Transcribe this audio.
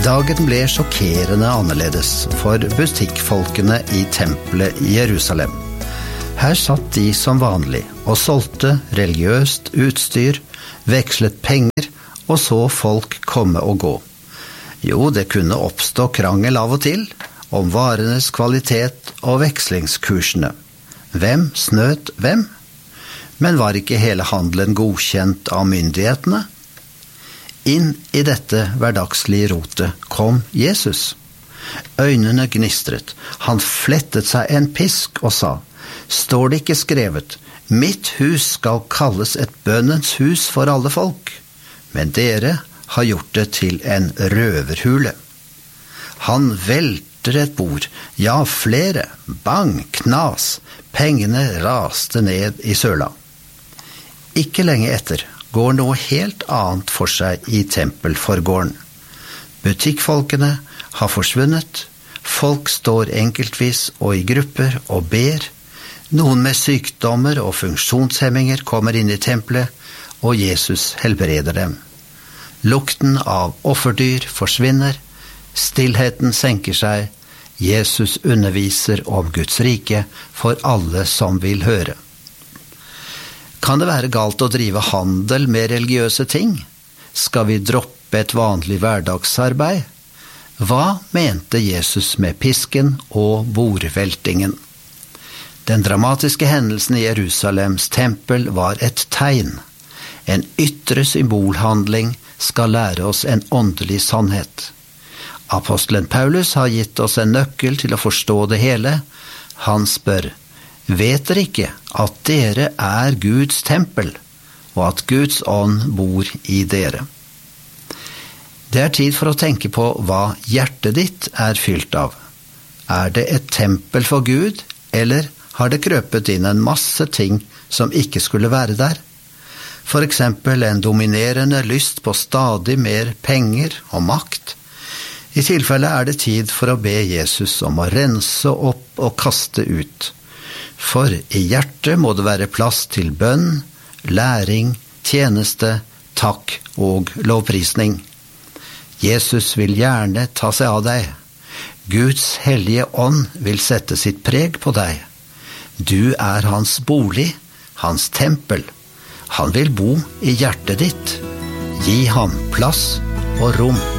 Dagen ble sjokkerende annerledes for butikkfolkene i tempelet i Jerusalem. Her satt de som vanlig og solgte religiøst utstyr, vekslet penger og så folk komme og gå. Jo, det kunne oppstå krangel av og til om varenes kvalitet og vekslingskursene. Hvem snøt hvem? Men var ikke hele handelen godkjent av myndighetene? Inn i dette hverdagslige rotet kom Jesus. Øynene gnistret. Han flettet seg en pisk og sa, «Står det ikke skrevet, mitt hus skal kalles et bønnens hus for alle folk, men dere har gjort det til en røverhule.» Han velter et bord, ja flere, bang, knas, pengene raste ned i søla. Ikke lenge etter går noe helt annet for seg i tempelforgården. Butikkfolkene har forsvunnet, folk står enkeltvis og i grupper og ber, noen med sykdommer og funksjonshemminger kommer inn i tempelet, og Jesus helbreder dem. Lukten av offerdyr forsvinner, stillheten senker seg, Jesus underviser om Guds rike for alle som vil høre. Kan det være galt å drive handel med religiøse ting? Skal vi droppe et vanlig hverdagsarbeid? Hva mente Jesus med pisken og bordveltingen? Den dramatiske hendelsen i Jerusalems tempel var et tegn. En ytre symbolhandling skal lære oss en åndelig sannhet. Apostelen Paulus har gitt oss en nøkkel til å forstå det hele. Han spør, «Vet dere ikke at dere er Guds tempel, og at Guds ånd bor i dere?» Det er tid for å tenke på hva hjertet ditt er fylt av. Er det et tempel for Gud, eller har det krøpet inn en masse ting som ikke skulle være der? For eksempel en dominerende lyst på stadig mer penger og makt. I tilfelle er det tid for å be Jesus om å rense opp og kaste ut. For i hjertet må det være plass til bønn, læring, tjeneste, takk og lovprisning. Jesus vil gjerne ta seg av deg. Guds hellige ånd vil sette sitt preg på deg. Du er hans bolig, hans tempel. Han vil bo i hjertet ditt. Gi ham plass og rom.